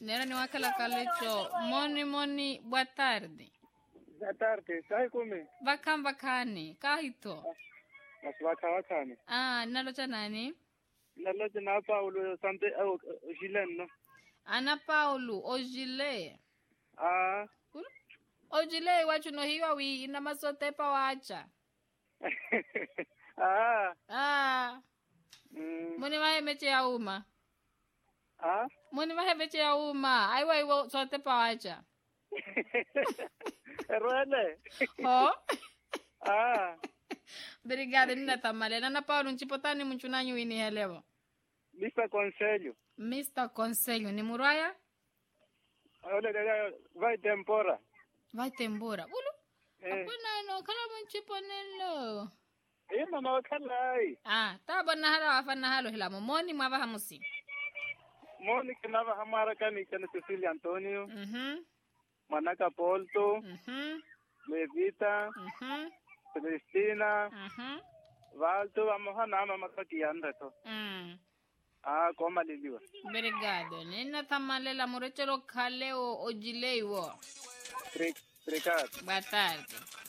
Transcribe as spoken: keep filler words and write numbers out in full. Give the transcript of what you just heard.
Nera ni wakala kalecho. Moni moni, boa tarde. Boa tarde, sai kumi. Bakam bakani, kahito. Mas waka wakani. Ah, nalocha nani? Nalocha na Paulo Sante au Gilen no. Ana Paulo, ojile. Ah. Ojile wachu no hiwa wi ina masote pa wacha. Ah. Ah. Mm. Moni mahe meche ya uma. Ah. Moni mahe meche ya uma. Aiwa iwo sote pa wacha. Ruele. Ho? Ah. Obrigada, nina tamale. Ana Paulo, nchipotani mchunanyi wini helevo. mister Conselho. mister Conselho, ni muraya? Olha, vai tempora. Vai tembora. Ulu? Eh. Apuna no, kala mchiponelo. Eh, mama wakalai. Ah, taba nahara wafana halo hila momoni mwaba hamusi. Moni kinava hamara kani kana Cecilia Antonio. Mhm. Manaka Polto. Mhm. Levita. Mhm. Cristina. Mhm. Valto amohana ama makati yanda to. Mm. Ah, koma liliwa. Obrigado. Nina tamalela murechelo kale o ojilei wo. Obrigado. Boa tarde.